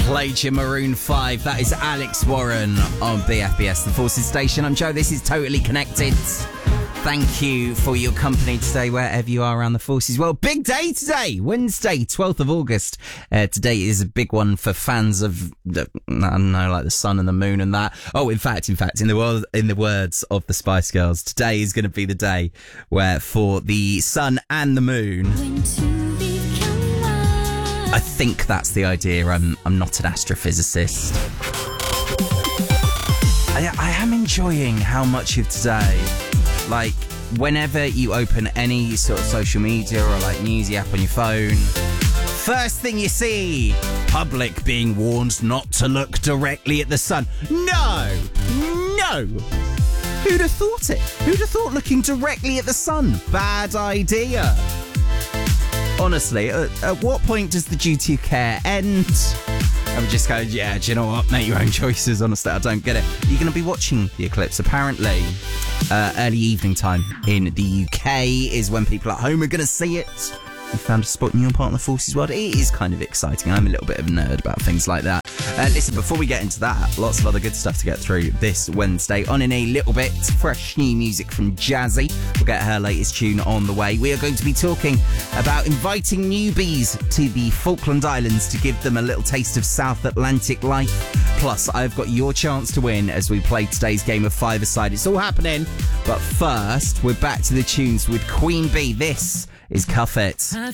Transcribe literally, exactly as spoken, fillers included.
Played your Maroon five. That is Alex Warren on B F B S, the Forces Station. I'm Joe. This is Totally Connected. Thank you for your company today, wherever you are around the Forces. Well, big day today, Wednesday, twelfth of August. Uh, today is a big one for fans of, the, I don't know, like the sun and the moon and that. Oh, in fact, in fact, in the world, in the words of the Spice Girls, today is going to be the day where, for the sun and the moon, I think that's the idea. I'm, I'm not an astrophysicist. I, I am enjoying how much of today, like, whenever you open any sort of social media or like newsy app on your phone, first thing you see, public being warned not to look directly at the sun. No! No! Who'd have thought it? Who'd have thought looking directly at the sun? Bad idea. Honestly, at, at what point does the duty of care end? I'm just going, yeah, do you know what? Make your own choices. Honestly, I don't get it. You're going to be watching the eclipse, apparently. Uh, early evening time in the U K is when people at home are going to see it. You found a spot in your part of the Forces world. It is kind of exciting. I'm a little bit of a nerd about things like that. Uh, listen, before we get into that, lots of other good stuff to get through this Wednesday. On in a little bit, fresh new music from Jazzy. We'll get her latest tune on the way. We are going to be talking about inviting newbies to the Falkland Islands to give them a little taste of South Atlantic life. Plus, I've got your chance to win as we play today's game of five-a-side. It's all happening. But first, we're back to the tunes with Queen Bee. This is Cuff It.